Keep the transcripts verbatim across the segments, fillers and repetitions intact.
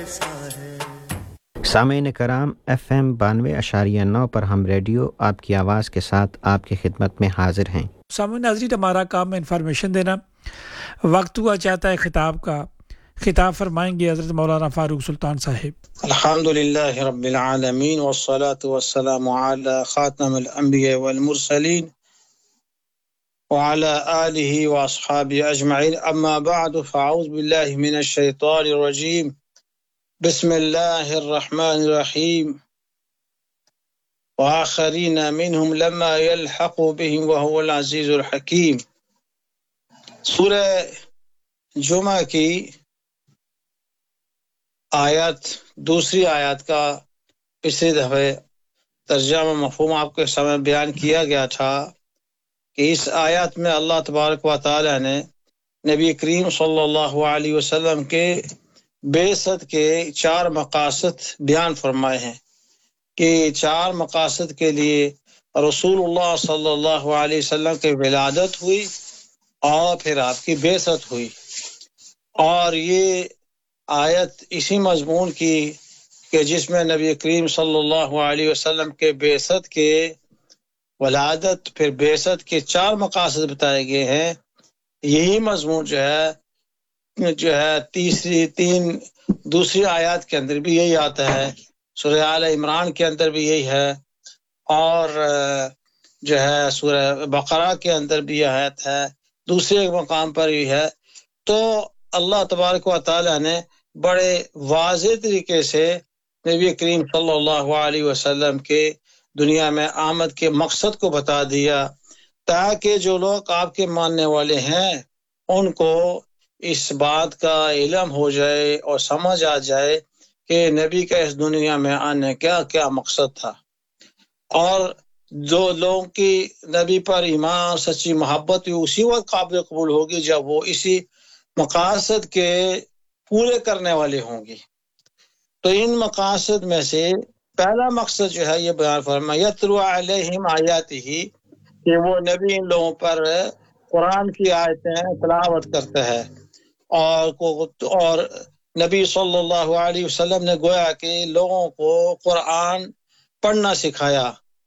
سامعین کرام، F M بانوے اشاریہ نو پر ہم ریڈیو آپ کی آواز کے ساتھ آپ کی خدمت میں حاضر ہیں۔ سامعین ناظرین، ہمارا کام ہے انفارمیشن دینا۔ وقت ہوا چاہتا ہے خطاب کا۔ خطاب فرمائیں گے حضرت مولانا فاروق سلطان صاحب۔ الحمدللہ رب العالمین والصلاة والسلام علی خاتم الانبیاء والمرسلین وعلى آلہ واصحابہ اجمعین، اما بعد فاعوذ باللہ من الشیطان الرجیم، بسم اللہ الرحمن الرحیم، وآخرین منہم لما یلحقوا بہم وہو العزیز الحکیم۔ سورہ جمعہ کی آیت دوسری آیت کا پچھلی دفعہ ترجمہ مفہوم آپ کے سامنے بیان کیا گیا تھا کہ اس آیت میں اللہ تبارک و تعالی نے نبی کریم صلی اللہ علیہ وسلم کے بعثت کے چار مقاصد بیان فرمائے ہیں کہ چار مقاصد کے لیے رسول اللہ صلی اللہ علیہ وسلم کی ولادت ہوئی اور پھر آپ کی بعثت ہوئی، اور یہ آیت اسی مضمون کی کہ جس میں نبی کریم صلی اللہ علیہ وسلم کے بعثت کے ولادت پھر بعثت کے چار مقاصد بتائے گئے ہیں، یہی مضمون جو ہے جو ہے تیسری تین دوسری آیات کے اندر بھی یہی آتا ہے، سورہ آل عمران کے اندر بھی یہی ہے، اور جو ہے سورہ بقرہ کے اندر بھی یہ آیت ہے، دوسرے مقام پر بھی ہے۔ تو اللہ تبارک و تعالی نے بڑے واضح طریقے سے نبی کریم صلی اللہ علیہ وسلم کے دنیا میں آمد کے مقصد کو بتا دیا، تاکہ جو لوگ آپ کے ماننے والے ہیں ان کو اس بات کا علم ہو جائے اور سمجھ آ جائے کہ نبی کا اس دنیا میں آنے کا کیا مقصد تھا، اور جو لوگوں کی نبی پر ایمان سچی محبت اسی وقت قابل قبول ہوگی جب وہ اسی مقاصد کے پورے کرنے والے ہوں گے۔ تو ان مقاصد میں سے پہلا مقصد جو ہے یہ بیان فرمایا یتلو علیہم آیاتہ، کہ وہ نبی ان لوگوں پر قرآن کی آیتیں تلاوت کرتا ہے، اور اور نبی صلی اللہ علیہ وسلم نے گویا کہ لوگوں کو قرآن پڑھنا سکھایا،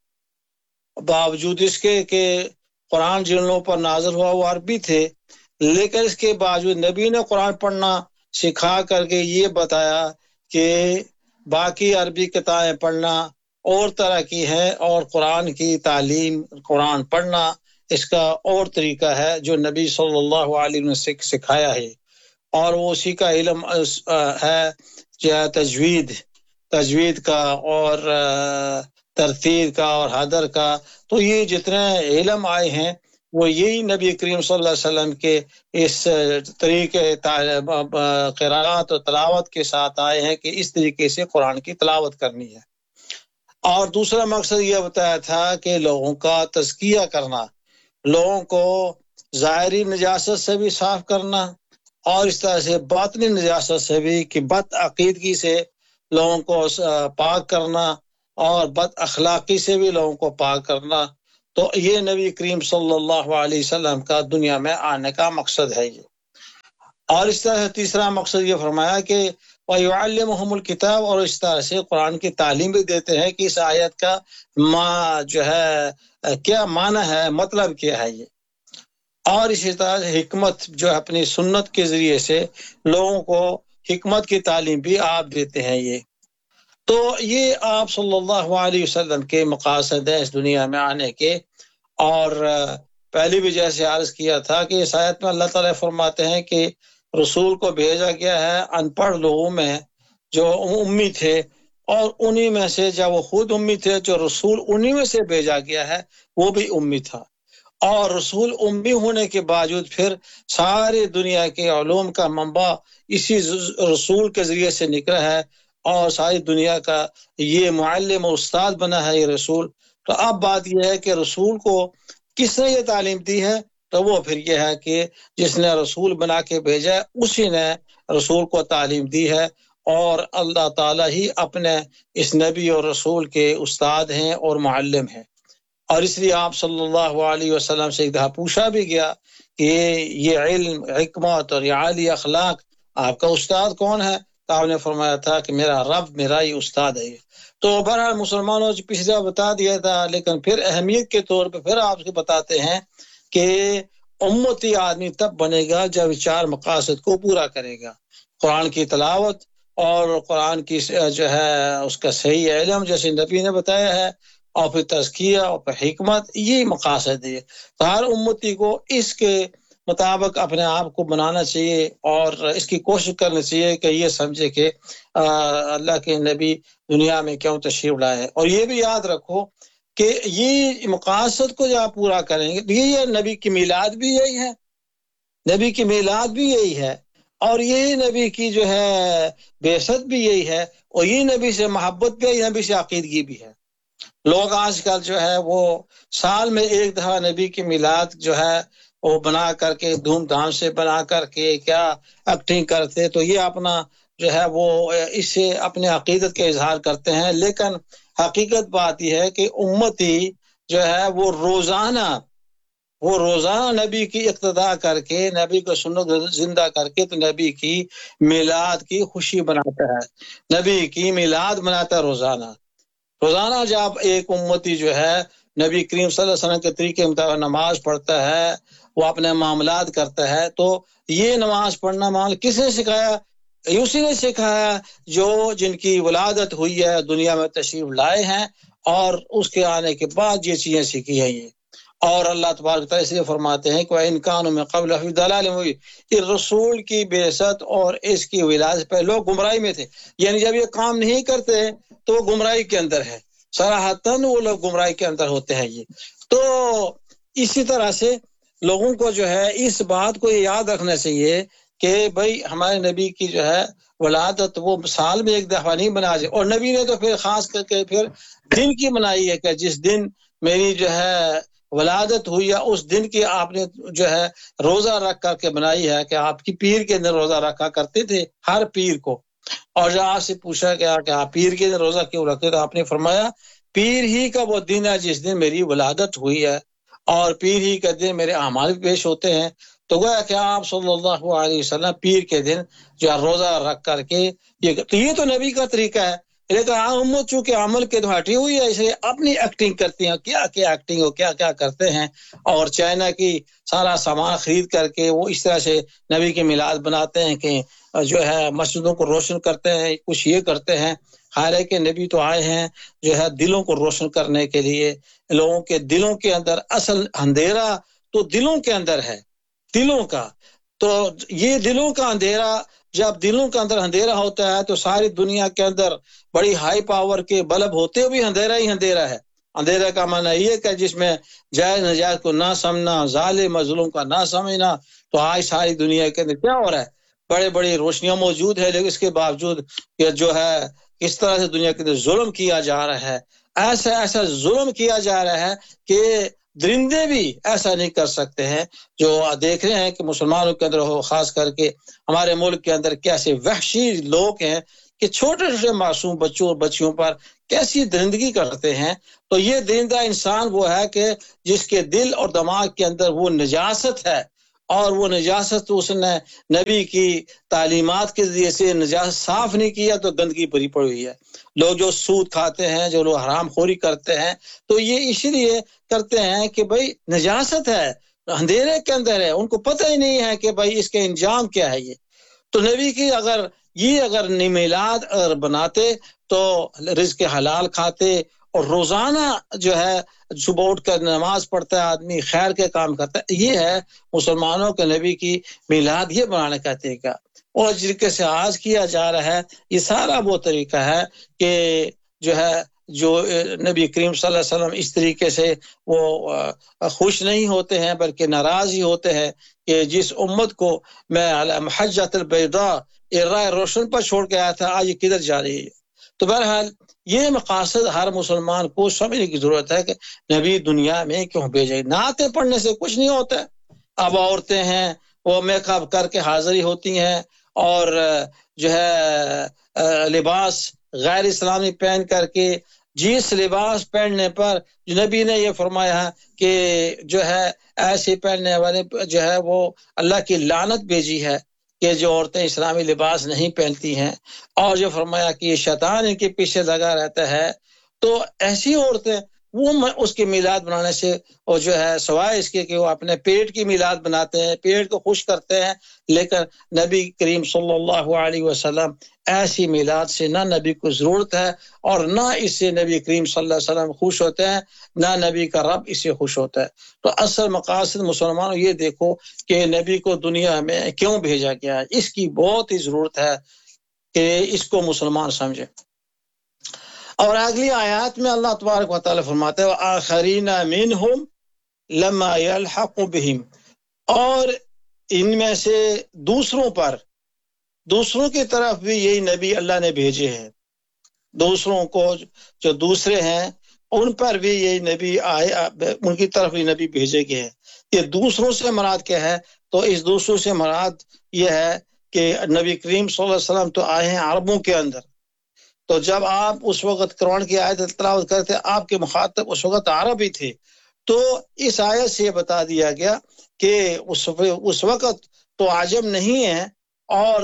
باوجود اس کے کہ قرآن جن لوگوں پر نازل ہوا وہ عربی تھے، لیکن اس کے باوجود نبی نے قرآن پڑھنا سکھا کر کے یہ بتایا کہ باقی عربی کتابیں پڑھنا اور طرح کی ہے، اور قرآن کی تعلیم قرآن پڑھنا اس کا اور طریقہ ہے جو نبی صلی اللہ علیہ وسلم نے سکھایا ہے، اور وہ اسی کا علم ہے جو تجوید تجوید کا اور ترتیل کا اور حدر کا۔ تو یہ جتنے علم آئے ہیں وہ یہی نبی کریم صلی اللہ علیہ وسلم کے اس طریقے قرات و تلاوت کے ساتھ آئے ہیں کہ اس طریقے سے قرآن کی تلاوت کرنی ہے۔ اور دوسرا مقصد یہ بتایا تھا کہ لوگوں کا تزکیہ کرنا، لوگوں کو ظاہری نجاست سے بھی صاف کرنا، اور اس طرح سے باطنی نجاست سے بھی کہ بد عقیدگی سے لوگوں کو پاک کرنا اور بد اخلاقی سے بھی لوگوں کو پاک کرنا۔ تو یہ نبی کریم صلی اللہ علیہ وسلم کا دنیا میں آنے کا مقصد ہے یہ۔ اور اس طرح سے تیسرا مقصد یہ فرمایا کہ وَيُعَلِّمُهُمُ الْكِتَابَ، اور اس طرح سے قرآن کی تعلیم بھی دیتے ہیں کہ اس آیت کا ما جو ہے کیا معنی ہے، مطلب کیا ہے یہ، اور اسی طرح سے حکمت جو اپنی سنت کے ذریعے سے لوگوں کو حکمت کی تعلیم بھی آپ دیتے ہیں یہ۔ تو یہ آپ صلی اللہ علیہ وسلم کے مقاصد ہیں اس دنیا میں آنے کے۔ اور پہلے بھی جیسے عرض کیا تھا کہ اس آیت میں اللہ تعالیٰ فرماتے ہیں کہ رسول کو بھیجا گیا ہے ان پڑھ لوگوں میں جو امی تھے، اور انہی میں سے جب وہ خود امی تھے جو رسول انہی میں سے بھیجا گیا ہے وہ بھی امی تھا، اور رسول امی ہونے کے باوجود پھر ساری دنیا کے علوم کا منبع اسی رسول کے ذریعے سے نکلا ہے، اور ساری دنیا کا یہ معلم و استاد بنا ہے یہ رسول۔ تو اب بات یہ ہے کہ رسول کو کس نے یہ تعلیم دی ہے، تو وہ پھر یہ ہے کہ جس نے رسول بنا کے بھیجا ہے اسی نے رسول کو تعلیم دی ہے، اور اللہ تعالیٰ ہی اپنے اس نبی اور رسول کے استاد ہیں اور معلم ہیں۔ اور اس لیے آپ صلی اللہ علیہ وسلم سے ایک دفعہ پوچھا بھی گیا کہ یہ علم، حکمت اور یہ عالی اخلاق آپ کا استاد کون ہے؟ تو آپ نے فرمایا تھا کہ میرا رب میرا ہی استاد ہے. تو بہرحال مسلمانوں نے پچھلے بتا دیا تھا، لیکن پھر اہمیت کے طور پہ پھر آپ کو بتاتے ہیں کہ امتی آدمی تب بنے گا جب چار مقاصد کو پورا کرے گا: قرآن کی تلاوت اور قرآن کی جو ہے اس کا صحیح علم جیسے نبی نے بتایا ہے، اور پھر تزکیہ اور پھر حکمت. یہ مقاصد ہے. تو ہر امتی کو اس کے مطابق اپنے آپ کو بنانا چاہیے اور اس کی کوشش کرنی چاہیے کہ یہ سمجھے کہ اللہ کے نبی دنیا میں کیوں تشریف لائے ہیں. اور یہ بھی یاد رکھو کہ یہ مقاصد کو جب آپ پورا کریں گے، یہ نبی کی میلاد بھی یہی ہے، نبی کی میلاد بھی یہی ہے، اور یہ نبی کی جو ہے بعثت بھی یہی ہے، اور یہ نبی سے محبت بھی ہے، نبی سے عقیدگی بھی ہے. لوگ آج کل جو ہے وہ سال میں ایک دفعہ نبی کی میلاد جو ہے وہ بنا کر کے دھوم دھام سے بنا کر کے کیا ایکٹنگ کرتے، تو یہ اپنا جو ہے وہ اس سے اپنے عقیدت کا اظہار کرتے ہیں. لیکن حقیقت بات یہ ہے کہ امتی جو ہے وہ روزانہ وہ روزانہ نبی کی اقتداء کر کے، نبی کو سنت زندہ کر کے تو نبی کی میلاد کی خوشی مناتا ہے، نبی کی میلاد مناتا ہے روزانہ. روزانہ جب ایک امتی جو ہے نبی کریم صلی اللہ علیہ وسلم کے طریقے مطابق نماز پڑھتا ہے، وہ اپنے معاملات کرتا ہے، تو یہ نماز پڑھنا معاملہ کس نے سکھایا؟ اسی نے سکھایا جو جن کی ولادت ہوئی ہے، دنیا میں تشریف لائے ہیں، اور اس کے آنے کے بعد یہ چیزیں سیکھی ہیں. یہ اور اللہ تبارک تعالیٰ اس لیے فرماتے ہیں کہ ان کانوا من قبل فی ضلال مبین، کہ رسول کی بعثت اور اس کی ولادت پہ لوگ گمراہی میں تھے. یعنی جب یہ کام نہیں کرتے تو وہ گمراہی کے اندر ہے، صراحتاً وہ لوگ گمراہی کے اندر ہوتے ہیں. یہ تو اسی طرح سے لوگوں کو جو ہے اس بات کو یاد رکھنا چاہیے کہ بھائی ہمارے نبی کی جو ہے ولادت وہ سال میں ایک دفعہ نہیں بنا جائے، اور نبی نے تو پھر خاص کر کے پھر دن کی منائی ہے کہ جس دن میری جو ہے ولادت ہوئی ہے اس دن کی آپ نے جو ہے روزہ رکھ کر کے بنائی ہے، کہ آپ کی پیر کے دن روزہ رکھا کرتے تھے ہر پیر کو. اور جب آپ سے پوچھا گیا کہ آپ پیر کے دن روزہ کیوں رکھتے، تو آپ نے فرمایا پیر ہی کا وہ دن ہے جس دن میری ولادت ہوئی ہے، اور پیر ہی کا دن میرے اعمال پیش ہوتے ہیں. تو گویا کہ آپ صلی اللہ علیہ وسلم پیر کے دن جو ہے روزہ رکھ کر کے یہ تو یہ تو نبی کا طریقہ ہے. لیکن امت چونکہ عمل کے ہٹی ہوئی ہے، اس لیے اپنی ایکٹنگ کرتی ہیں، کیا کیا ایکٹنگ ہو کیا کیا کرتے ہیں، اور چائنا کی سارا سامان خرید کر کے وہ اس طرح سے نبی کے میلاد بناتے ہیں کہ جو ہے مسجدوں کو روشن کرتے ہیں، کچھ یہ کرتے ہیں. حالانکہ نبی تو آئے ہیں جو ہے دلوں کو روشن کرنے کے لیے. لوگوں کے دلوں کے اندر اصل اندھیرا تو دلوں کے اندر ہے، دلوں کا. تو یہ دلوں کا اندھیرا، جب دلوں کے اندر اندھیرا ہوتا ہے تو ساری دنیا کے اندر بڑی ہائی پاور کے بلب ہوتے ہوئے اندھیرا ہی اندھیرا ہے. اندھیرا کا معنی یہ کہ جس میں جائز ناجائز کو نہ سمجھنا، ظالم مظلوم کا نہ سمجھنا. تو آج ساری دنیا کے اندر کیا ہو رہا ہے؟ بڑے بڑی روشنیاں موجود ہے، لیکن اس کے باوجود یہ جو ہے کس طرح سے دنیا کے اندر ظلم کیا جا رہا ہے. ایسا ایسا ظلم کیا جا رہا ہے کہ درندے بھی ایسا نہیں کر سکتے ہیں. جو دیکھ رہے ہیں کہ مسلمانوں کے اندر ہو، خاص کر کے ہمارے ملک کے اندر کیسے وحشی لوگ ہیں کہ چھوٹے چھوٹے معصوم بچوں اور بچیوں پر کیسی درندگی کرتے ہیں. تو یہ درندہ انسان وہ ہے کہ جس کے دل اور دماغ کے اندر وہ نجاست ہے، اور وہ نجاست اس نے نبی کی تعلیمات کے ذریعے سے نجاست صاف نہیں کیا تو گندگی بھری پڑی ہوئی ہے. لوگ جو سود کھاتے ہیں، جو لوگ حرام خوری کرتے ہیں، تو یہ اس لیے کرتے ہیں کہ بھائی نجاست ہے، اندھیرے کے اندر ہے، ان کو پتہ ہی نہیں ہے کہ بھائی اس کے انجام کیا ہے. یہ تو نبی کی اگر یہ اگر میلاد اگر بناتے تو رزق حلال کھاتے، اور روزانہ جو ہے صبح اٹھ کر نماز پڑھتا ہے آدمی، خیر کے کام کرتا ہے. یہ ہے مسلمانوں کے نبی کی میلاد یہ بنانے کا طریقہ. اور جس طریقے سے آج کیا جا رہا ہے یہ سارا وہ طریقہ ہے کہ جو ہے جو نبی کریم صلی اللہ علیہ وسلم اس طریقے سے وہ خوش نہیں ہوتے ہیں بلکہ ناراض ہی ہوتے ہیں کہ جس امت کو میں محجۃ البیضاء راہ روشن پر چھوڑ کے آیا تھا، آج یہ کدھر جا رہی ہے. تو بہرحال یہ مقاصد ہر مسلمان کو سمجھنے کی ضرورت ہے کہ نبی دنیا میں کیوں بھیجے. نعتیں پڑھنے سے کچھ نہیں ہوتا ہے. اب عورتیں ہیں وہ میک اپ کر کے حاضری ہوتی ہیں، اور جو ہے لباس غیر اسلامی پہن کر کے، جس لباس پہننے پر نبی نے یہ فرمایا کہ جو ہے ایسے پہننے والے جو ہے وہ اللہ کی لعنت بھیجی ہے. کہ جو عورتیں اسلامی لباس نہیں پہنتی ہیں، اور جو فرمایا کہ یہ شیطان ان کے پیچھے لگا رہتا ہے، تو ایسی عورتیں وہ اس کی میلاد بنانے سے اور جو ہے سوائے اس کے کہ وہ اپنے پیٹ کی میلاد بناتے ہیں، پیٹ کو خوش کرتے ہیں، لیکن نبی کریم صلی اللہ علیہ وسلم ایسی میلاد سے نہ نبی کو ضرورت ہے اور نہ اس سے نبی کریم صلی اللہ علیہ وسلم خوش ہوتے ہیں، نہ نبی کا رب اس سے خوش ہوتا ہے۔ تو اصل مقاصد مسلمانوں یہ دیکھو کہ نبی کو دنیا میں کیوں بھیجا گیا ہے، اس کی بہت ہی ضرورت ہے کہ اس کو مسلمان سمجھے۔ اور اگلی آیات میں اللہ تبارک و تعالی فرماتے ہیں وآخرین منہم لما یلحق بہم، اور ان میں سے دوسروں پر، دوسروں کی طرف بھی یہی نبی اللہ نے بھیجے ہیں، دوسروں کو جو دوسرے ہیں ان پر بھی یہی نبی آئے، ان کی طرف بھی نبی بھیجے گئے ہیں۔ یہ دوسروں سے مراد کیا ہے؟ تو اس دوسروں سے مراد یہ ہے کہ نبی کریم صلی اللہ علیہ وسلم تو آئے ہیں عربوں کے اندر، تو جب آپ اس وقت قرآن کی آیت تلاوت کرتے آپ کے مخاطب اس وقت عرب ہی تھے، تو اس آیت سے یہ بتا دیا گیا کہ اس اس وقت تو عجم نہیں ہے، اور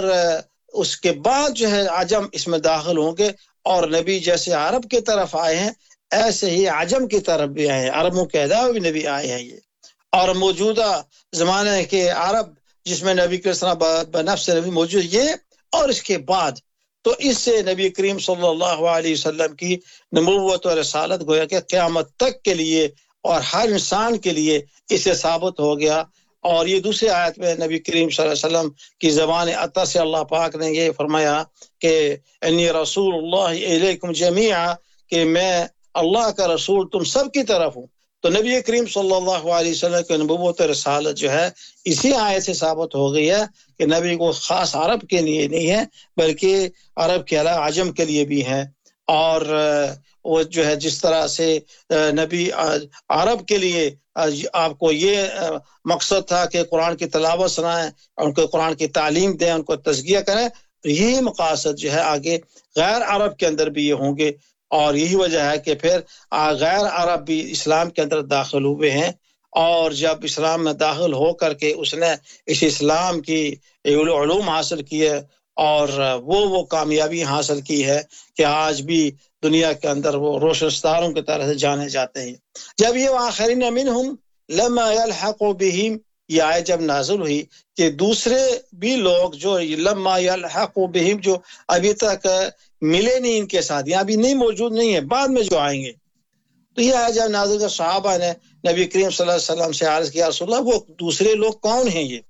اس کے بعد جو ہے عجم اس میں داخل ہوں گے، اور نبی جیسے عرب کی طرف آئے ہیں ایسے ہی عجم کی طرف بھی آئے ہیں، عربوں کے علاوہ بھی نبی آئے ہیں یہ۔ اور موجودہ زمانے کے عرب جس میں نبی کے بنفس نبی موجود یہ، اور اس کے بعد تو اس سے نبی کریم صلی اللہ علیہ وسلم کی نبوت اور رسالت گویا کہ قیامت تک کے لیے اور ہر انسان کے لیے اسے ثابت ہو گیا۔ اور یہ دوسری آیت میں نبی کریم صلی اللہ علیہ وسلم کی زبان عطا سے اللہ پاک نے یہ فرمایا کہ انی رسول اللہ الیکم جمیعا، کہ میں اللہ کا رسول تم سب کی طرف ہوں۔ تو نبی کریم صلی اللہ علیہ وسلم کی نبوت و رسالت جو ہے اسی آیت سے ثابت ہو گئی ہے کہ نبی کو خاص عرب کے لیے نہیں ہے بلکہ عرب کے علاوہ عجم کے لیے بھی ہے۔ اور وہ جو ہے جس طرح سے نبی عرب کے لیے آپ کو یہ مقصد تھا کہ قرآن کی تلاوت سنائیں، ان کو قرآن کی تعلیم دیں، ان کو تزکیہ کریں، تو یہی مقاصد جو ہے آگے غیر عرب کے اندر بھی یہ ہوں گے۔ اور یہی وجہ ہے کہ پھر غیر عرب بھی اسلام کے اندر داخل ہوئے ہیں، اور جب اسلام میں داخل ہو کر کے اس نے اس اسلام کی علوم حاصل کی ہے اور وہ وہ کامیابی حاصل کی ہے کہ آج بھی دنیا کے اندر وہ روشن ستاروں کی طرح سے جانے جاتے ہیں۔ جب یہ آخرین منہم لما یلحق بہم یہ آیت جب نازل ہوئی کہ دوسرے بھی لوگ جو لما یلحق بہم جو ابھی تک ملے نہیں ان کے ساتھ، یہاں بھی نہیں موجود نہیں ہے، بعد میں جو آئیں گے، تو یہ آیت جب نازل کر صحابہ نے نبی کریم صلی اللہ علیہ وسلم سے عرض کیا رسول اللہ وہ دوسرے لوگ کون ہیں؟ یہ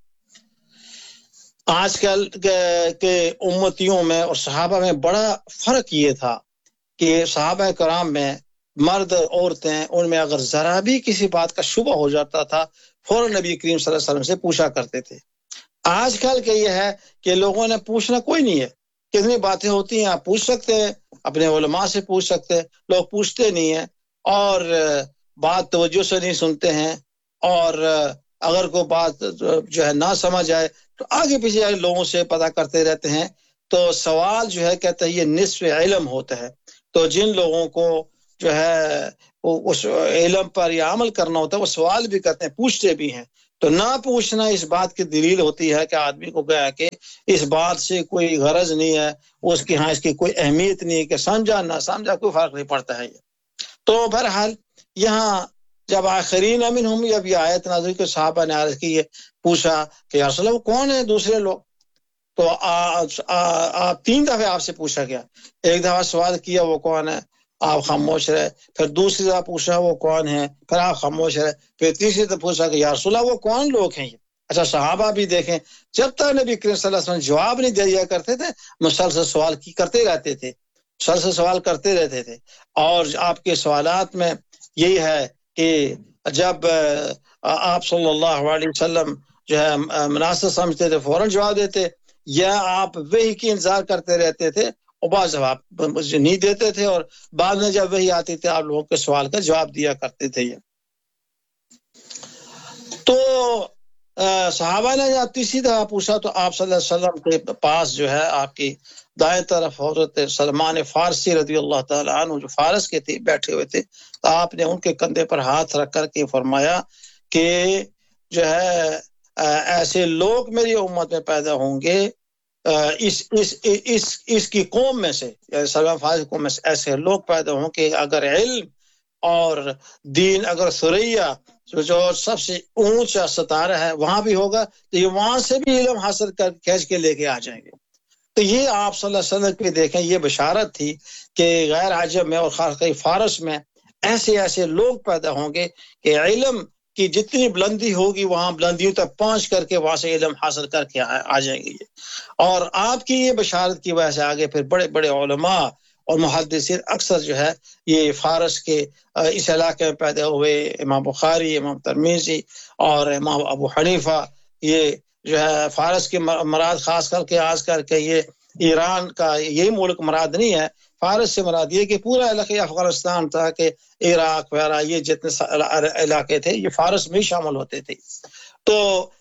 آج کل کے امتیوں میں اور صحابہ میں بڑا فرق یہ تھا کہ صحابہ کرام میں مرد عورتیں ان میں اگر ذرا بھی کسی بات کا شبہ ہو جاتا تھا فوراً نبی کریم صلی اللہ علیہ وسلم سے پوچھا کرتے تھے۔ آج کل کے یہ ہے کہ لوگوں نے پوچھنا کوئی نہیں ہے، کتنی باتیں ہوتی ہیں آپ پوچھ سکتے ہیں، اپنے علماء سے پوچھ سکتے ہیں، لوگ پوچھتے نہیں ہیں اور بات توجہ سے نہیں سنتے ہیں، اور اگر کوئی بات جو ہے نہ سمجھ آئے تو آگے پیچھے لوگوں سے پتہ کرتے رہتے ہیں۔ تو سوال جو ہے کہتے ہیں یہ نصف علم ہوتا ہے، تو جن لوگوں کو جو ہے اس علم پر یہ عمل کرنا ہوتا ہے وہ سوال بھی کرتے ہیں، پوچھتے بھی ہیں۔ تو نہ پوچھنا اس بات کی دلیل ہوتی ہے کہ آدمی کو گیا کہ اس بات سے کوئی غرض نہیں ہے، اس کی ہاں اس کی کوئی اہمیت نہیں ہے، کہ سمجھا نہ سمجھا کوئی فرق نہیں پڑتا ہے۔ تو بہرحال یہاں جب آخرین منہم جب یہ آیت نازل کے صحابہ نے عرض کی پوچھا کہ یا رسول اللہ کون ہیں دوسرے لوگ، تو آپ تین دفعہ آپ سے پوچھا گیا، ایک دفعہ سوال کیا وہ کون ہے، آپ خاموش رہے، پھر دوسری دفعہ پوچھا وہ کون ہے، پھر آپ خاموش رہے، پھر تیسری دفعہ پوچھا کہ یا رسول اللہ وہ کون لوگ ہیں یہ۔ اچھا صحابہ بھی دیکھیں جب تک نبی کریم صلی اللہ علیہ وسلم جواب نہیں دے دیا کرتے تھے مسلسل سوال کی کرتے رہتے تھے، مسلسل سوال کرتے رہتے تھے۔ اور آپ کے سوالات میں یہی ہے کہ جب آپ صلی اللہ علیہ وسلم جو ہے مناسب سمجھتے تھے فوراً جواب دیتے، یا آپ وحی کی انتظار کرتے رہتے تھے اور بعض جواب نہیں دیتے تھے، اور بعد میں جب وحی آتی تھی آپ لوگوں کے سوال کا جواب دیا کرتے تھے۔ تو صحابہ نے جب تیسری دفعہ پوچھا تو آپ صلی اللہ علیہ وسلم کے پاس جو ہے آپ کی دائیں طرف حضرت سلمان فارسی رضی اللہ تعالیٰ عنہ جو فارس کے تھے بیٹھے ہوئے تھے، تو آپ نے ان کے کندھے پر ہاتھ رکھ کر کے فرمایا کہ جو ہے ایسے لوگ میری امت میں پیدا ہوں گے اس اس اس اس کی قوم میں سے، یعنی سلمان فارسی قوم میں سے ایسے لوگ پیدا ہوں کہ اگر علم اور دین، اگر ثریا جو سب سے اونچا ستارہ ہے وہاں بھی ہوگا تو یہ وہاں سے بھی علم حاصل کر کھینچ کے لے کے آ جائیں گے۔ تو یہ آپ صلی اللہ علیہ وسلم کی دیکھیں یہ بشارت تھی کہ غیر عجم میں اور خاص کر فارس میں ایسے ایسے لوگ پیدا ہوں گے کہ علم کی جتنی بلندی ہوگی وہاں بلندیوں تک پہنچ کر کے وہاں سے علم حاصل کر کے آ جائیں گے۔ اور آپ کی یہ بشارت کی وجہ سے آگے پھر بڑے بڑے علماء اور محدثین اکثر جو ہے یہ فارس کے اس علاقے میں پیدا ہوئے، امام بخاری، امام ترمذی اور امام ابو حنیفہ، یہ جو ہے فارس کے مراد خاص کر کے آج کر کے یہ ایران کا یہی ملک مراد نہیں ہے، فارس سے مراد یہ کہ پورا علاقہ افغانستان تھا کہ عراق وغیرہ یہ جتنے علاقے تھے یہ فارس میں شامل ہوتے تھے۔ تو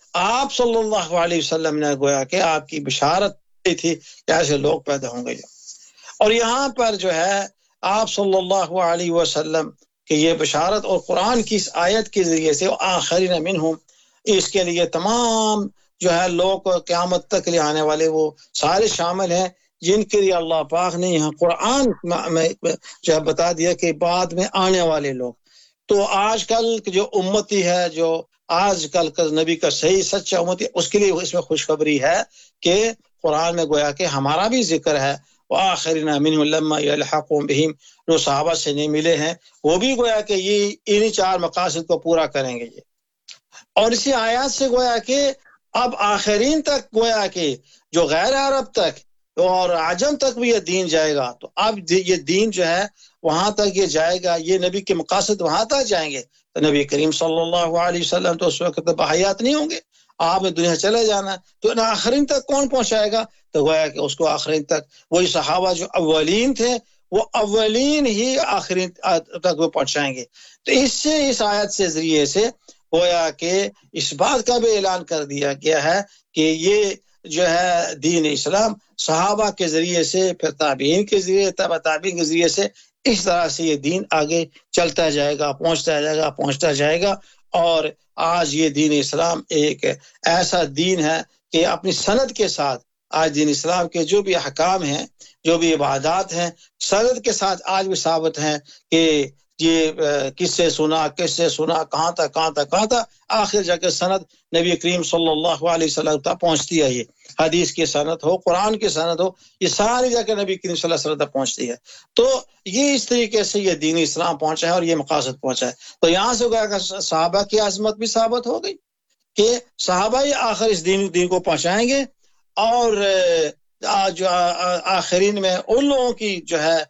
آپ صلی اللہ علیہ وسلم نے گویا کہ آپ کی بشارت تھی کہ ایسے لوگ پیدا ہوں گے۔ اور یہاں پر جو ہے آپ صلی اللہ علیہ وسلم کہ یہ بشارت اور قرآن کی اس آیت کے ذریعے سے آخرین منہم، اس کے لیے تمام جو ہے لوگ قیامت تک لے آنے والے وہ سارے شامل ہیں جن کے لیے اللہ پاک نے یہاں قرآن میں جو ہے بتا دیا کہ بعد میں آنے والے لوگ۔ تو آج کل جو امتی ہے، جو آج کل کا نبی کا صحیح سچا امتی، اس کے لیے اس میں خوشخبری ہے کہ قرآن میں گویا کہ ہمارا بھی ذکر ہے، وآخرین منہم لما یلحقون بہم، جو صحابہ سے نہیں ملے ہیں وہ بھی گویا کہ یہ انہی چار مقاصد کو پورا کریں گے۔ یہ اور اسی آیات سے گویا کہ اب آخرین تک گویا کہ جو غیر عرب تک اور عجم تک بھی یہ دین جائے گا، تو اب یہ دین جو ہے وہاں تک یہ جائے گا، یہ نبی کے مقاصد وہاں تک جائیں گے۔ تو نبی کریم صلی اللہ علیہ وسلم تو اس وقت بحیات نہیں ہوں گے، آپ نے دنیا چلے جانا، تو آخرین تک کون پہنچائے گا؟ تو گویا کہ اس کو آخرین تک وہی صحابہ جو اولین تھے وہ اولین ہی آخرین تک وہ پہنچائیں گے۔ تو اس سے اس آیت سے ذریعے سے گویا کہ اس بات کا بھی اعلان کر دیا گیا ہے کہ یہ جو ہے دین اسلام صحابہ کے ذریعے سے، پھر تابعین کے ذریعے، تبع تابعین کے ذریعے سے اس طرح سے یہ دین آگے چلتا جائے گا، پہنچتا جائے گا پہنچتا جائے گا اور آج یہ دین اسلام ایک ایسا دین ہے کہ اپنی سند کے ساتھ آج دین اسلام کے جو بھی احکام ہیں، جو بھی عبادات ہیں، سند کے ساتھ آج بھی ثابت ہیں کہ یہ کس سے سنا، کس سے سنا، کہاں تک کہاں تک کہاں تک، آخر جا کے سند نبی کریم صلی اللہ علیہ وسلم تک پہنچتی ہے۔ یہ حدیث کی سند ہو، قرآن کی سند ہو، یہ ساری جا کے نبی کریم صلی اللہ علیہ وسلم تک پہنچتی ہے۔ تو یہ اس طریقے سے یہ دین اسلام پہنچا ہے اور یہ مقاصد پہنچا ہے۔ تو یہاں سے گیا کہ صحابہ کی عظمت بھی ثابت ہو گئی کہ صحابہ ہی آخر اس دین دین کو پہنچائیں گے، اور جو آخرین میں ان لوگوں کی جو ہے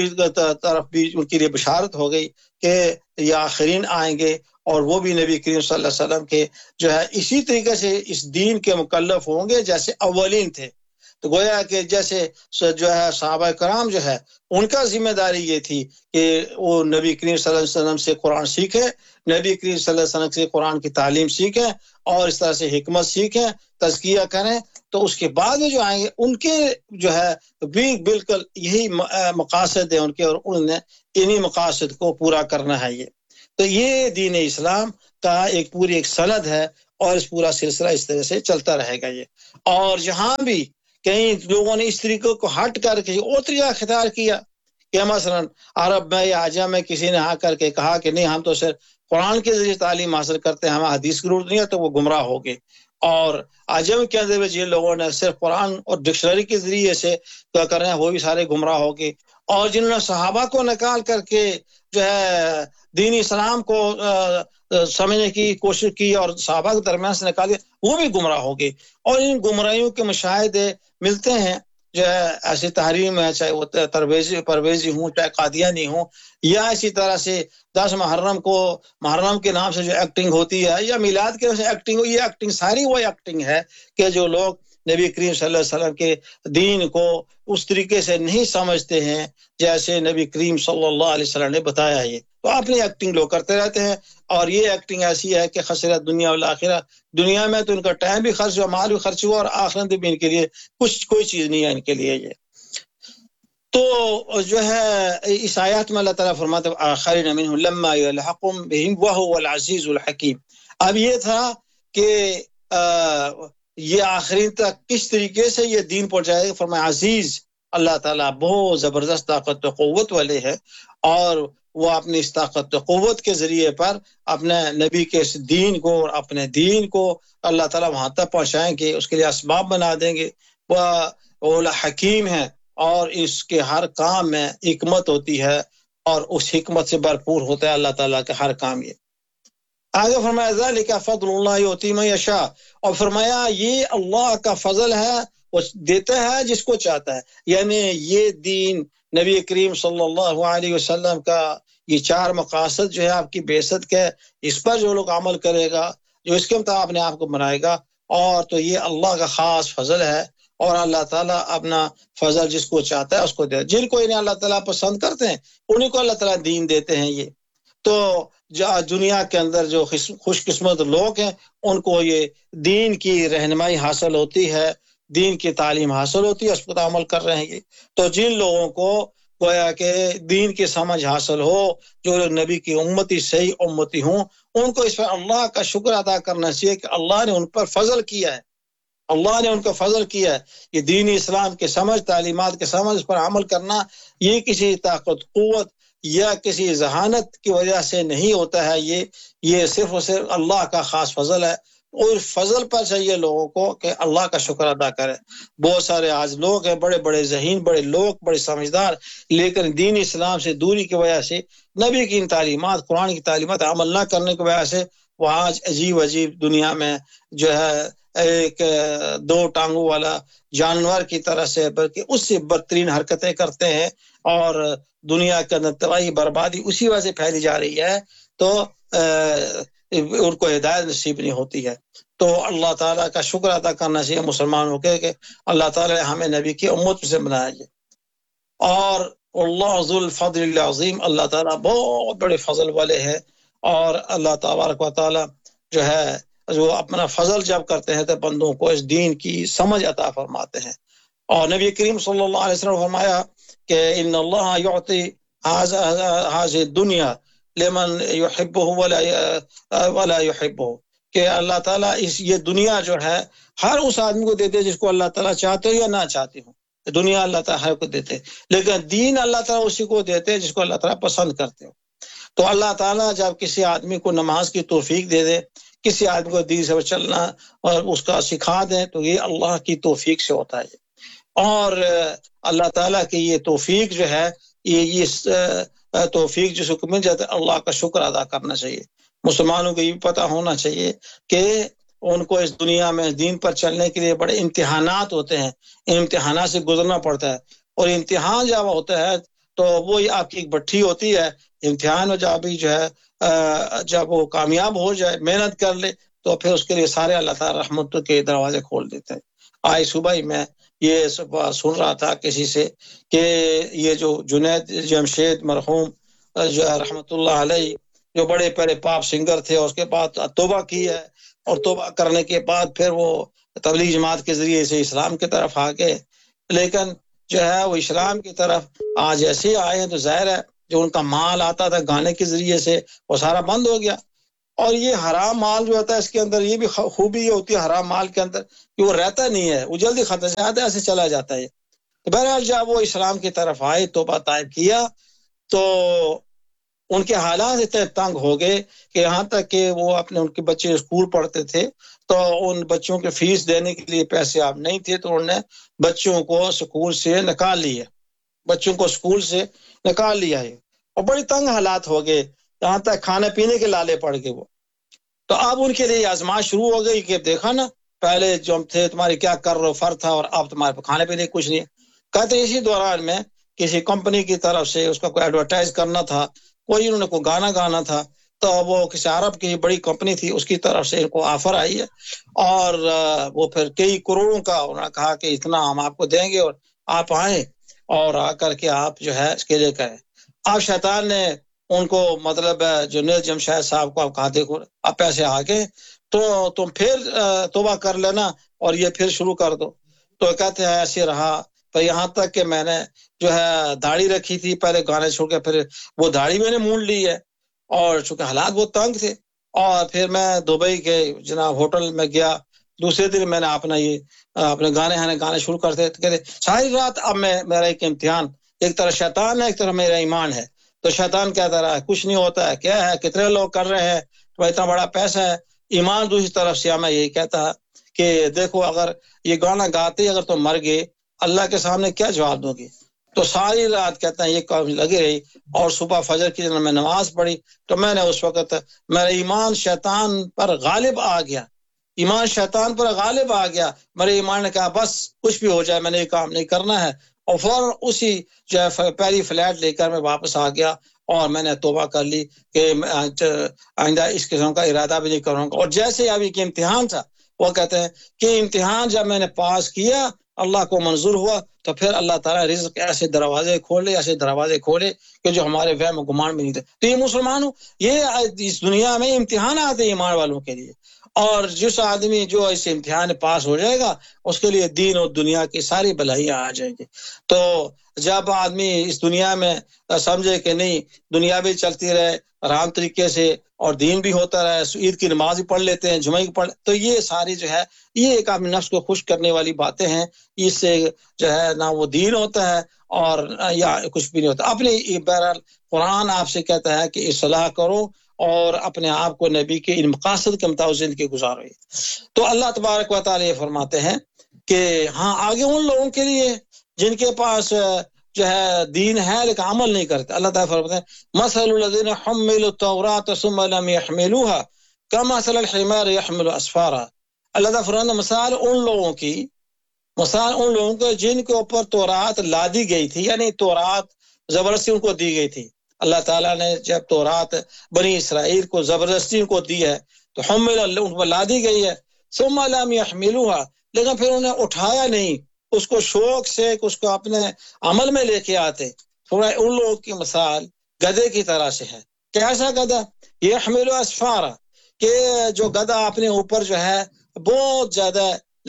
طرف بھی ان کے لیے بشارت ہو گئی کہ یہ آخرین آئیں گے اور وہ بھی نبی کریم صلی اللہ علیہ وسلم کے جو ہے اسی طریقے سے اس دین کے مکلف ہوں گے جیسے اولین تھے۔ تو گویا کہ جیسے جو ہے صحابہ کرام جو ہے ان کا ذمہ داری یہ تھی کہ وہ نبی کریم صلی اللہ علیہ وسلم سے قرآن سیکھیں، نبی کریم صلی اللہ علیہ وسلم سے قرآن کی تعلیم سیکھیں اور اس طرح سے حکمت سیکھیں، تزکیہ کریں، تو اس کے بعد جو آئیں گے ان کے جو ہے بھی بالکل یہی مقاصد ہیں ان کے، اور انہوں نے انہی مقاصد کو پورا کرنا ہے۔ یہ تو یہ دین اسلام کا ایک پوری ایک سند ہے اور اس پورا سلسلہ اس طرح سے چلتا رہے گا۔ یہ اور جہاں بھی کئی لوگوں نے اس طریقے کو ہٹ کر کے اور طریقہ اختیار کیا کہ مثلا عرب میں یا عجم میں کسی نے آ کر کے کہا کہ نہیں ہم تو صرف قرآن کے ذریعے تعلیم حاصل کرتے ہیں، ہمیں حدیث کی ضرورت نہیں ہے، تو وہ گمراہ ہو گئے۔ اور عجم کے اندر جن لوگوں نے صرف قرآن اور ڈکشنری کے ذریعے سے کر رہے ہیں وہ بھی سارے گمراہ ہو گئے، اور جنہوں نے صحابہ کو نکال کر کے جو ہے دین اسلام کو سمجھنے کی کوشش کی اور صحابہ کے درمیان سے نکال دیا وہ بھی گمراہ ہو گئے۔ اور ان گمراہیوں کے مشاہدے ملتے ہیں جو ہے ایسی تحریم ہے، چاہے وہ ترویزی پرویزی ہوں، چاہے قادیانی ہوں، یا اسی طرح سے دس محرم کو محرم کے نام سے جو ایکٹنگ ہوتی ہے، یا میلاد کے نام سے ایکٹنگ ہو، یہ ایکٹنگ ساری وہ ایکٹنگ ہے کہ جو لوگ نبی کریم صلی اللہ علیہ وسلم کے دین کو اس طریقے سے نہیں سمجھتے ہیں جیسے نبی کریم صلی اللہ علیہ وسلم نے بتایا ہے، تو اپنی ایکٹنگ لوگ کرتے رہتے ہیں۔ اور یہ ایکٹنگ ایسی ہے کہ خسرت دنیا والآخرہ، دنیا میں تو ان کا ٹائم بھی خرچ ہوا، مال بھی خرچ ہوا، اور آخرت بھی ان کے لیے کچھ کوئی چیز نہیں ہے ان کے لیے۔ یہ تو جو ہے اس آیات میں اللہ تعالیٰ فرماتے ہیں آخرین منہم لما یلحقهم بہم وہو العزیز الحکیم۔ اب یہ تھا کہ یہ آخرین تک کس طریقے سے یہ دین پہنچائے گا. فرمایا عزیز اللہ تعالیٰ بہت زبردست طاقت و قوت والے ہیں، اور وہ اپنی اس طاقت و قوت کے ذریعے پر اپنے نبی کے اس دین کو اور اپنے دین کو اللہ تعالیٰ وہاں تک پہنچائیں گے، اس کے لیے اسباب بنا دیں گے. وہ اولا حکیم ہے اور اس کے ہر کام میں حکمت ہوتی ہے، اور اس حکمت سے بھرپور ہوتا ہے اللہ تعالیٰ کا ہر کام. یہ آگے فرمایا ذالک فضل اللہ یؤتی من یشاء، اور فرمایا یہ اللہ کا فضل ہے، وہ دیتا ہے جس کو چاہتا ہے. یعنی یہ دین نبی کریم صلی اللہ علیہ وسلم کا یہ چار مقاصد جو ہے آپ کی بعثت کے، اس پر جو لوگ عمل کرے گا، جو اس کے مطابق اپنے آپ کو بنائے گا، اور تو یہ اللہ کا خاص فضل ہے. اور اللہ تعالیٰ اپنا فضل جس کو چاہتا ہے اس کو دے، جن کو انہیں اللہ تعالیٰ پسند کرتے ہیں انہیں کو اللہ تعالیٰ دین دیتے ہیں. یہ تو دنیا کے اندر جو خوش قسمت لوگ ہیں ان کو یہ دین کی رہنمائی حاصل ہوتی ہے، دین کی تعلیم حاصل ہوتی ہے، اس پر عمل کر رہے ہیں. یہ تو جن لوگوں کو گویا کہ دین کی سمجھ حاصل ہو، جو لوگ نبی کی امتی صحیح امتی ہوں، ان کو اس پر اللہ کا شکر ادا کرنا چاہیے کہ اللہ نے ان پر فضل کیا ہے، اللہ نے ان کا فضل کیا ہے. یہ دین اسلام کے سمجھ، تعلیمات کے سمجھ، اس پر عمل کرنا یہ کسی طاقت قوت یا کسی ذہانت کی وجہ سے نہیں ہوتا ہے، یہ یہ صرف اور صرف اللہ کا خاص فضل ہے. اور فضل پر چاہیے لوگوں کو کہ اللہ کا شکر ادا کرے. بہت سارے آج لوگ ہیں بڑے بڑے ذہین، بڑے لوگ، بڑے سمجھدار، لیکن دین اسلام سے دوری کی وجہ سے، نبی کی تعلیمات، قرآن کی تعلیمات عمل نہ کرنے کی وجہ سے وہ آج عجیب عجیب دنیا میں جو ہے ایک دو ٹانگوں والا جانور کی طرح سے، بلکہ اس سے بدترین حرکتیں کرتے ہیں، اور دنیا کے اندر تباہی بربادی اسی وجہ سے پھیلی جا رہی ہے. تو ان کو ہدایت نصیب نہیں ہوتی ہے. تو اللہ تعالیٰ کا شکر ادا کرنا چاہیے مسلمانوں کے کہ اللہ تعالیٰ نے ہمیں نبی کی امت سے بنایا ہے. اور اللہ ذو الفضل العظیم، اللہ تعالیٰ بہت بڑے فضل والے ہیں، اور اللہ تبارک و تعالیٰ جو ہے جو اپنا فضل جب کرتے ہیں تو بندوں کو اس دین کی سمجھ عطا فرماتے ہیں. اور نبی کریم صلی اللہ علیہ وسلم فرمایا کہ ان اللہ یعطی هذه الدنیا لمن يحبه ولا ولا يحبه، کہ اللہ تعالیٰ اس یہ دنیا جو ہے ہر اس آدمی کو دیتے جس کو اللہ تعالیٰ چاہتے ہو یا نہ چاہتے ہو. دنیا اللہ تعالیٰ ہر کو دیتے، لیکن دین اللہ تعالیٰ اسی کو دیتے جس کو اللہ تعالیٰ پسند کرتے ہو. تو اللہ تعالیٰ جب کسی آدمی کو نماز کی توفیق دے دے، کسی آدمی کو دین سے چلنا اور اس کا سکھا دیں، تو یہ اللہ کی توفیق سے ہوتا ہے. اور اللہ تعالیٰ کی یہ توفیق جو ہے، یہ اس توفیق جس کو مل جاتا ہے، اللہ کا شکر ادا کرنا چاہیے. مسلمانوں کو یہ بھی پتہ ہونا چاہیے کہ ان کو اس دنیا میں دین پر چلنے کے لیے بڑے امتحانات ہوتے ہیں، ان امتحانات سے گزرنا پڑتا ہے. اور امتحان جب ہوتا ہے تو وہ آپ کی ایک بٹھی ہوتی ہے، امتحان میں جب بھی جو ہے جب وہ کامیاب ہو جائے، محنت کر لے، تو پھر اس کے لیے سارے اللہ تعالیٰ رحمت کے دروازے کھول دیتے ہیں. آج صبح ہی میں یہ سن رہا تھا کسی سے کہ یہ جو جنید جمشید مرحوم جو ہے رحمت اللہ علیہ، جو بڑے پہلے پاپ سنگر تھے، اور اس کے بعد توبہ کی ہے، اور توبہ کرنے کے بعد پھر وہ تبلیغ جماعت کے ذریعے سے اسلام کی طرف آ گئے. لیکن جو ہے وہ اسلام کی طرف آج ایسے آئے ہیں تو ظاہر ہے جو ان کا مال آتا تھا گانے کے ذریعے سے وہ سارا بند ہو گیا. اور یہ حرام مال جو ہوتا ہے اس کے اندر یہ بھی خوبی یہ ہوتی ہے حرام مال کے اندر کہ وہ رہتا نہیں ہے، وہ جلدی ختم سے آتا ہے، ایسے چلا جاتا ہے. تو بہرحال جب وہ اسلام کی طرف آئے، توبہ طائب کیا، تو ان کے حالات اتنے تنگ ہو گئے کہ یہاں تک کہ وہ اپنے ان کے بچے اسکول پڑھتے تھے تو ان بچوں کے فیس دینے کے لیے پیسے آپ نہیں تھے، تو انہوں نے بچوں کو اسکول سے نکال لیا بچوں کو اسکول سے نکال لیا ہے. اور بڑی تنگ حالات ہو گئے، یہاں تک کھانے پینے کے لالے پڑ گئے وہ. تو اب ان کے لیے آزمائش شروع ہو گئی کہ دیکھا نا پہلے جو ہم تھے تمہارے کیا کر رہے فر تھا، اور اب تمہارے پہ کھانے پینے کچھ نہیں. کہتے اسی دوران میں کسی کمپنی کی طرف سے اس کا کوئی ایڈورٹائز کرنا تھا، کوئی انہوں نے کوئی گانا گانا تھا، تو وہ کسی عرب کی بڑی کمپنی تھی اس کی طرف سے ان کو آفر آئی ہے، اور وہ پھر کئی کروڑوں کا انہوں نے کہا کہ اتنا ہم آپ کو دیں گے اور آپ آئیں اور آ کر کے آپ جو ہے اس کے لیے کریں. اب شیطان نے ان کو مطلب جنید جمشید صاحب کو آپ کہا دیکھو اب پیسے آ گئے تو تم پھر توبہ کر لینا اور یہ پھر شروع کر دو. تو کہتے ہیں ایسے رہا، پر یہاں تک کہ میں نے جو ہے داڑھی رکھی تھی، پہلے گانے چھوڑ کے پھر وہ داڑھی میں نے مونڈ لی ہے، اور چونکہ حالات بہت تنگ تھے. اور پھر میں دبئی کے جناب ہوٹل میں گیا، دوسرے دن میں نے اپنا یہ اپنے گانے ہانے گانے شروع کرتے کہتے ساری رات اب میں میرا ایک امتحان، ایک طرف شیطان ہے ایک طرف میرا ایمان ہے. تو شیطان کہتا رہا کچھ نہیں ہوتا ہے، کیا ہے کتنے لوگ کر رہے ہیں تو اتنا بڑا پیسہ ہے. ایمان دوسری طرف سے میں یہی کہتا کہ دیکھو اگر یہ گانا گاتے اگر تم مر گئے اللہ کے سامنے کیا جواب دو گے. تو ساری رات کہتا ہے یہ کام لگی رہی اور صبح فجر کی جب میں نماز پڑھی تو میں نے اس وقت میرا ایمان شیطان پر غالب آ گیا، ایمان شیطان پر غالب آ گیا. میرے ایمان نے کہا بس کچھ بھی ہو جائے میں نے یہ کام نہیں کرنا ہے، اور فوراً اسی جو ہے پہلی فلیٹ لے کر میں واپس آ گیا اور میں نے توبہ کر لی کہ آئندہ اس قسم کا ارادہ بھی نہیں کروں گا. اور جیسے ابھی کہ امتحان تھا وہ کہتے ہیں کہ امتحان جب میں نے پاس کیا اللہ کو منظور ہوا تو پھر اللہ تعالیٰ رزق ایسے دروازے کھولے ایسے دروازے کھولے کہ جو ہمارے وہم و گمان میں نہیں تھے. تو یہ مسلمانوں یہ اس دنیا میں امتحان آتے ہیں ایمان والوں کے لیے، اور جس آدمی جو اس امتحان پاس ہو جائے گا اس کے لیے دین اور دنیا کی ساری بھلائیاں آ جائیں گی. تو جب آدمی اس دنیا میں سمجھے کہ نہیں دنیا بھی چلتی رہے آرام طریقے سے اور دین بھی ہوتا رہے، عید کی نماز بھی پڑھ لیتے ہیں جمعہ کی پڑھ، تو یہ ساری جو ہے یہ ایک اپنے نفس کو خوش کرنے والی باتیں ہیں. اس سے جو ہے نہ وہ دین ہوتا ہے اور یا کچھ بھی نہیں ہوتا. اپنی بہرحال قرآن آپ سے کہتا ہے کہ اصلاح کرو اور اپنے آپ کو نبی کے ان مقاصد کے مطابق زندگی گزارو. تو اللہ تبارک و تعالی فرماتے ہیں کہ ہاں آگے ان لوگوں کے لیے جن کے پاس جو ہے دین ہے لیکن عمل نہیں کرتے. اللہ تعالیٰ فرماتے ہیں مثل الذین حملوا التوراۃ ثم لم يحملوها كمثل الحمار يحمل اسفارا. اللہ تعالیٰ فرماتے ہیں مثال ان لوگوں کی، مثال ان لوگوں کے جن کے اوپر تورات لادی گئی تھی، یعنی تورات زبردستی ان کو دی گئی تھی. اللہ تعالیٰ نے جب تورات بنی اسرائیل کو زبردستی ان کو دی ہے تو حمل ان پر لادی گئی ہے ثم لم يحملوها، لیکن پھر انہیں اٹھایا نہیں، اس کو شوق سے اس کو اپنے عمل میں لے کے آتے. تھوڑا ان لوگوں کی مثال گدھے کی طرح سے ہے. کیسا گدھا؟ یحمل اسفارا، کہ جو گدھا اپنے اوپر جو ہے بہت زیادہ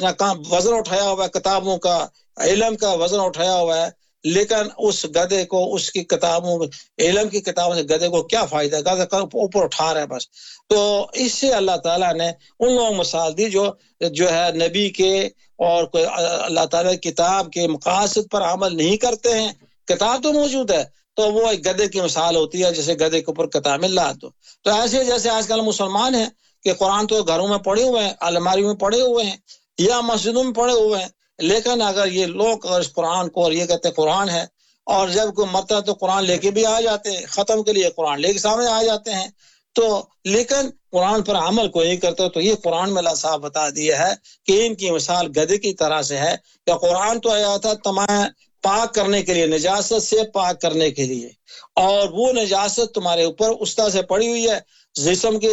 وزن اٹھایا ہوا ہے، کتابوں کا علم کا وزن اٹھایا ہوا ہے، لیکن اس گدھے کو اس کی کتابوں علم کی کتابوں سے گدھے کو کیا فائدہ ہے؟ گدھے کا اوپر اٹھا رہا ہے بس. تو اس سے اللہ تعالیٰ نے ان لوگوں مثال دی جو جو ہے نبی کے اور کوئی اللہ تعالیٰ کتاب کے مقاصد پر عمل نہیں کرتے ہیں. کتاب تو موجود ہے تو وہ ایک گدھے کی مثال ہوتی ہے جیسے گدھے کے اوپر کتاب لا دو. تو ایسے جیسے آج کل مسلمان ہیں کہ قرآن تو گھروں میں پڑھے ہوئے ہیں، الماری میں پڑھے ہوئے ہیں یا مسجدوں میں پڑھے ہوئے ہیں، لیکن اگر یہ لوگ اگر اس قرآن کو اور یہ کہتے ہیں قرآن ہے اور جب کوئی مرتا ہے تو قرآن لے کے بھی آ جاتے ہیں، ختم کے لیے قرآن لے کے سامنے آ جاتے ہیں، تو لیکن قرآن پر عمل کوئی نہیں کرتا. تو یہ قرآن میں اللہ صاحب بتا دیا ہے کہ ان کی مثال گدھے کی طرح سے ہے کہ قرآن تو آیا تھا تمام پاک کرنے کے لیے، نجاست سے پاک کرنے کے لیے، اور وہ نجاست تمہارے اوپر استاد سے پڑی ہوئی ہے، جسم کی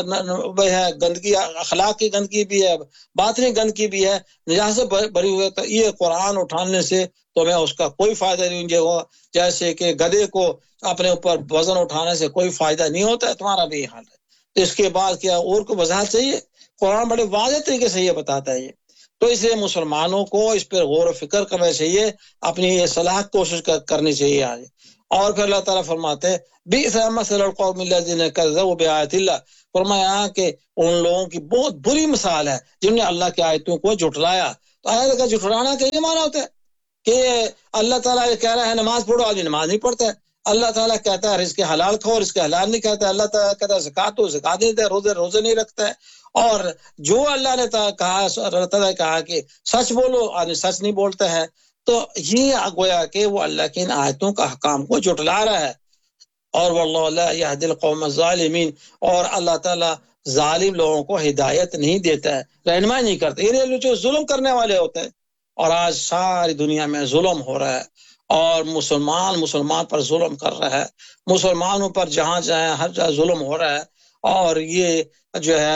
ہے گندگی، اخلاق کی گندگی بھی ہے، باطنی گندگی بھی ہے، نجاست بھری ہوئی ہے. تو یہ قرآن اٹھانے سے تمہیں اس کا کوئی فائدہ نہیں ہوگا، جیسے کہ گدھے کو اپنے اوپر وزن اٹھانے سے کوئی فائدہ نہیں ہوتا ہے، تمہارا بھی حال ہے. اس کے بعد کیا اور کو وضاحت چاہیے؟ قرآن بڑے واضح طریقے سے یہ بتاتا ہے یہ. تو اس لیے مسلمانوں کو اس پر غور و فکر کرنا چاہیے، اپنی اصلاح کوشش کرنی چاہیے آج. اور پھر اللہ تعالیٰ فرماتے ہیں بئس مثل القوم الذین کذبوا بآیات اللہ، فرمایا کہ ان لوگوں کی بہت بری مثال ہے جنہوں نے اللہ کی آیتوں کو جھٹلایا. تو آیت کا جھٹلانا کا یہ معنی ہوتا ہے کہ اللہ تعالیٰ یہ کہہ رہا ہے نماز پڑھو، آدمی نماز نہیں پڑھتا ہے. اللہ تعالیٰ کہتا ہے رزق حلال کھاؤ، رزق حلال نہیں کہتا ہے. اللہ تعالیٰ کہتا ہے زکات ہو، زکات نہیں دیتا ہے. روزے روزے نہیں رکھتا ہے. اور جو اللہ نے کہا اللہ تعالیٰ نے کہا کہ سچ بولو، آدمی سچ نہیں بولتا ہے. تو یہ گویا کہ وہ اللہ کی ان آیتوں کا حکام کو جھٹلا رہا ہے. اور واللہ لا یہدی القوم الظالمین، اور اللہ تعالیٰ ظالم لوگوں کو ہدایت نہیں دیتا ہے، رہنمائی نہیں کرتا. یہ جو ظلم کرنے والے ہوتے ہیں، اور آج ساری دنیا میں ظلم ہو رہا ہے اور مسلمان مسلمان پر ظلم کر رہا ہے، مسلمانوں پر جہاں جہاں ہر جگہ ظلم ہو رہا ہے. اور یہ جو ہے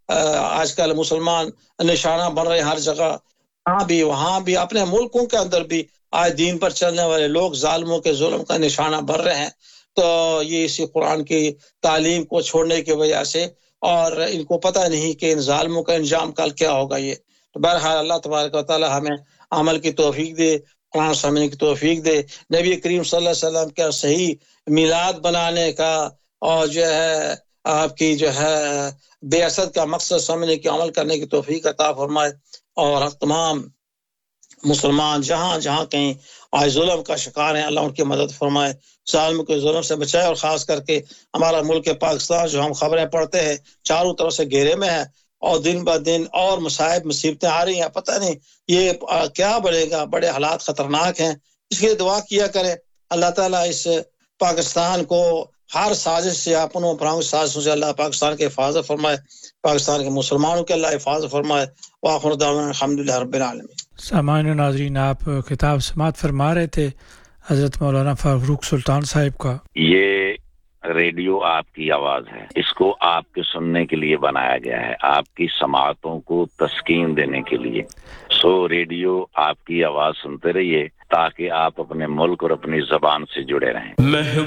آج کل مسلمان نشانہ بن رہے ہر جگہ، ہاں بھی وہاں بھی، اپنے ملکوں کے اندر بھی آج دین پر چلنے والے لوگ ظالموں کے ظلم کا نشانہ بن رہے ہیں. تو یہ اسی قرآن کی تعلیم کو چھوڑنے کی وجہ سے، اور ان کو پتہ نہیں کہ ان ظالموں کا انجام کل کیا ہوگا. یہ تو بہرحال اللہ تبارک و تعالی ہمیں عمل کی توفیق دے، قرآن سمجھنے کی توفیق دے، نبی کریم صلی اللہ علیہ وسلم کا صحیح میلاد بنانے کا، اور جو ہے آپ کی جو ہے بے اسد کا مقصد سمجھنے کی عمل کرنے کی توفیق عطا فرمائے، اور تمام مسلمان جہاں جہاں کہیں آج ظلم کا شکار ہیں، اللہ ان کی مدد فرمائے، ظالم کے ظلم سے بچائے، اور خاص کر کے ہمارا ملک پاکستان جو ہم خبریں پڑھتے ہیں چاروں طرف سے گھیرے میں ہے، اور دن بہ دن اور مصائب مصیبتیں آ رہی ہیں، پتہ نہیں یہ کیا بڑھے گا، بڑے حالات خطرناک ہیں، اس کے لیے دعا کیا کریں اللہ تعالیٰ اس پاکستان کو ہر سازش سے، اپنوں پراؤں سازشوں سے اللہ پاکستان کے حفاظت فرمائے، پاکستان کے مسلمانوں کے اللہ حفاظت فرمائے، وآخر دعوانا الحمدللہ رب العالمین۔ سامعین و ناظرین، آپ خطاب سماعت فرما رہے تھے حضرت مولانا فاروق سلطان صاحب کا۔ یہ ریڈیو آپ کی آواز ہے، اس کو آپ کے سننے کے لیے بنایا گیا ہے، آپ کی سماعتوں کو تسکین دینے کے لیے۔ سو ریڈیو آپ کی آواز سنتے رہیے تاکہ آپ اپنے ملک اور اپنی زبان سے جڑے رہیں۔